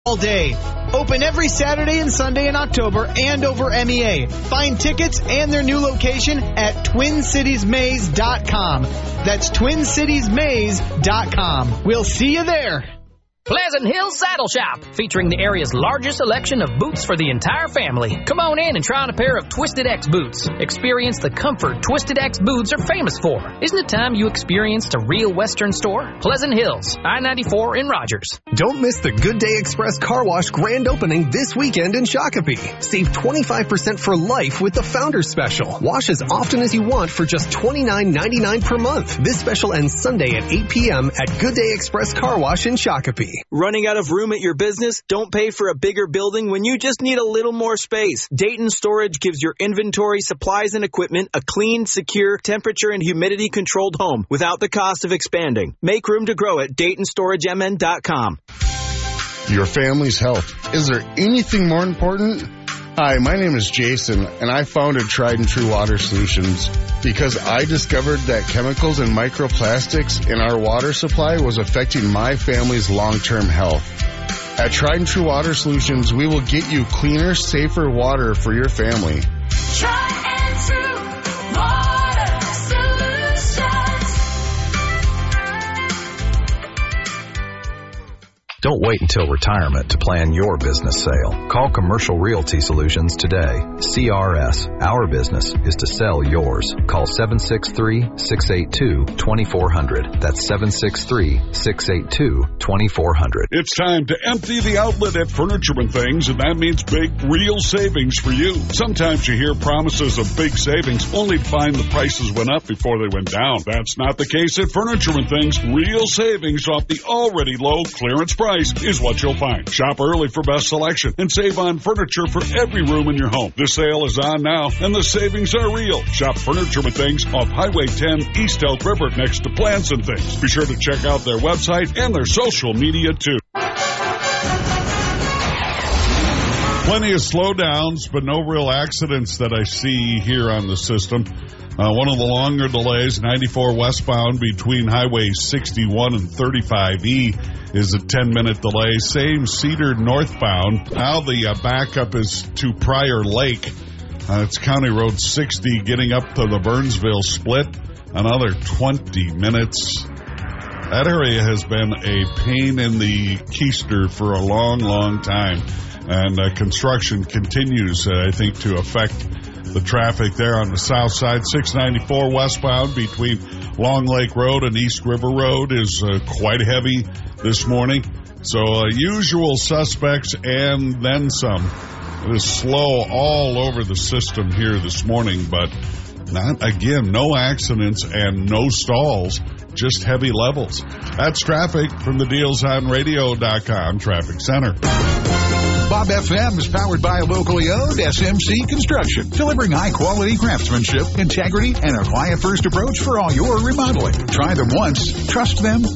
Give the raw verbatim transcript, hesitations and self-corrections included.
all day. Open every Saturday and Sunday in October and over M E A. Find tickets and their new location at twin cities maze dot com. That's twin cities maze dot com. We'll see you there. Pleasant Hill Saddle Shop, featuring the area's largest selection of boots for the entire family. Come on in and try on a pair of Twisted X boots. Experience the comfort Twisted X boots are famous for. Isn't it time you experienced a real Western store? Pleasant Hills, I ninety-four in Rogers. Don't miss the Good Day Express Car Wash grand opening this weekend in Shakopee. Save twenty-five percent for life with the Founders Special. Wash as often as you want for just twenty-nine ninety-nine per month. This special ends Sunday at eight p.m. at Good Day Express Car Wash in Shakopee. Running out of room at your business? Don't pay for a bigger building when you just need a little more space. Dayton Storage gives your inventory, supplies, and equipment a clean, secure, temperature and humidity controlled home without the cost of expanding. Make room to grow at Dayton Storage M N dot com. Your family's health. Is there anything more important? Hi, my name is Jason, and I founded Tried and True Water Solutions because I discovered that chemicals and microplastics in our water supply was affecting my family's long-term health. At Tried and True Water Solutions, we will get you cleaner, safer water for your family. Tried and True Water Solutions. Don't wait until retirement to plan your business sale. Call Commercial Realty Solutions today. C R S. Our business is to sell yours. Call seven six three, six eight two, two four zero zero. That's seven six three, six eight two, two four zero zero. It's time to empty the outlet at Furniture and Things, and that means big, real savings for you. Sometimes you hear promises of big savings only to find the prices went up before they went down. That's not the case at Furniture and Things. Real savings off the already low clearance price is what you'll find. Shop early for best selection and save on furniture for every room in your home. This sale is on now, and the savings are real. Shop Furniture and Things off Highway ten, East Elk River, next to Plants and Things. Be sure to check out their website and their social media, too. Plenty of slowdowns, but no real accidents that I see here on the system. Uh, one of the longer delays, ninety-four westbound between Highway sixty-one and thirty-five E, is a ten-minute delay. Same Cedar northbound. Now the uh, backup is to Prior Lake. Uh, it's County Road sixty getting up to the Burnsville split. Another twenty minutes. That area has been a pain in the keister for a long, long time. And uh, construction continues, uh, I think, to affect the traffic there on the south side. six ninety-four westbound between Long Lake Road and East River Road is uh, quite heavy this morning. So uh, usual suspects and then some. It is slow all over the system here this morning, but not, again, no accidents and no stalls, just heavy levels. That's traffic from the deals on radio dot com Traffic Center. Bob F M is powered by locally owned S M C Construction, delivering high-quality craftsmanship, integrity, and a client-first approach for all your remodeling. Try them once, trust them